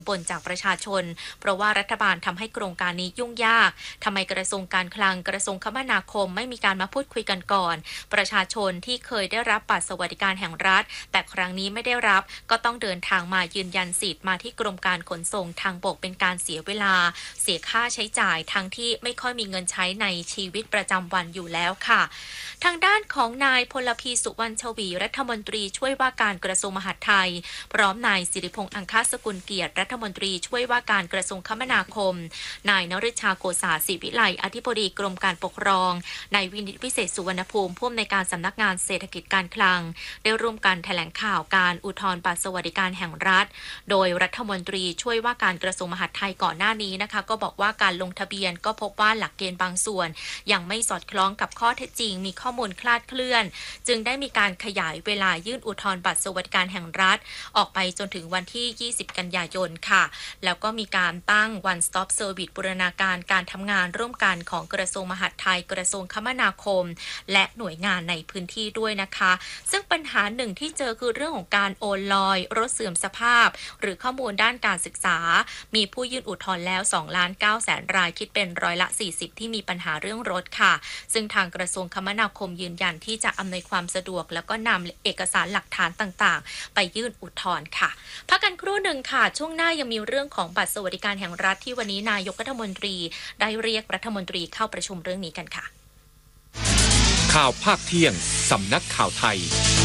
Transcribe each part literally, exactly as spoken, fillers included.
บ่นจากประชาชนเพราะว่ารัฐบาลทำให้โครงการนี้ยุ่งยากทำไมกระทรวงการคลังกระทรวงคมนาคมไม่มีการมาพูดคุยกันก่อนประชาชนที่เคยได้รับบัตรสวัสดิการแห่งรัฐแต่ครั้งนี้ไม่ได้รับก็ต้องเดินทางมายืนยันสิทธิ์มาที่กรมการขนส่งทางบกเป็นการเสียเวลาเสียค่าใช้จ่ายทั้งที่ไม่ค่อยมีเงินใช้ในชีวิตประจำวันอยู่แล้วค่ะทางด้านของนายพลพีสุวรรณชวีรัฐมนตรีช่วยว่าการกระทรวงมหาดไทยพร้อมนายสิริพงษ์อังคสกุลเกียรติรัฐมนตรีช่วยว่าการกระทรวงคมนาคมนายนฤชาโกษาศิวิไลอธิบดีกรมการปกครองนายวินิตวิเศษสุวรรณภูมิผู้อำนวยการสำนักงานเศรษฐกิจการคลังได้ร่วมกันแถลงข่าวการอุทธรณ์บัตรสวัสดิการแห่งรัฐโดยรัฐมนตรีช่วยว่าการกระทรวงมหาดไทยก่อนหน้านี้นะคะก็บอกว่าการลงทะเบียนก็พบว่าหลักเกณฑ์บางส่วนยังไม่สอดคล้องกับข้อเท็จจริงมีข้อมูลคลาดเคลื่อนจึงได้มีการขยายเวลายื่นอุทธรณ์บัตรสวัสดิการแห่งรัฐออกไปจนถึงวันที่ยี่สิบกันยายนค่ะแล้วก็มีการตั้ง One Stop Service บูรณาการการทำงานร่วมกันของกระทรวงมหาดไทยกระทรวงคมนาคมและหน่วยงานในพื้นที่ด้วยนะคะซึ่งปัญหาหนึ่งที่เจอคือเรื่องของการโอนลอยรถเสื่อมสภาพหรือข้อมูลด้านการศึกษามีผู้ยื่นอุทธรณ์แล้ว สองล้านเก้าแสน รายคิดเป็นร้อยละสี่สิบที่มีปัญหาเรื่องรถค่ะซึ่งทางกระทรวงคมนาคมยืนยันที่จะอำนวยความสะดวกแล้วก็นำเอกสารหลักฐานต่างๆไปยื่นอุทธรณ์ค่ะพักกันครู่หนึ่งค่ะช่วงหน้ายังมีเรื่องของบัตรสวัสดิการแห่งรัฐที่วันนี้นายกรัฐมนตรีได้เรียกรัฐมนตรีเข้าประชุมเรื่องนี้กันค่ะข่าวภาคเที่ยงสำนักข่าวไทย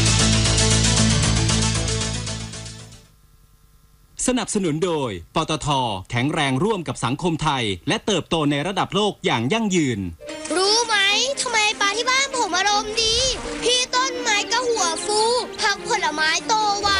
สนับสนุนโดยปตท.แข็งแรงร่วมกับสังคมไทยและเติบโตในระดับโลกอย่างยั่งยืนรู้ไหมทำไมปลาที่บ้านผมอารมณ์ดีพี่ต้นไม้ก็หัวฟูผักผลไม้โตไว